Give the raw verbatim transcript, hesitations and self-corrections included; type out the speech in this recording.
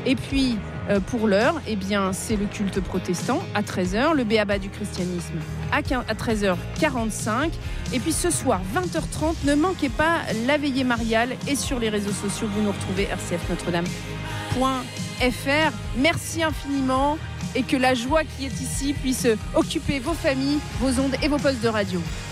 Et puis, euh, pour l'heure, eh bien, c'est le culte protestant à treize heures, le béaba du christianisme à treize heures quarante-cinq. Et puis ce soir, vingt heures trente, ne manquez pas la veillée mariale. Et sur les réseaux sociaux, vous nous retrouvez r c f notre dame point f r. Merci infiniment et que la joie qui est ici puisse occuper vos familles, vos ondes et vos postes de radio.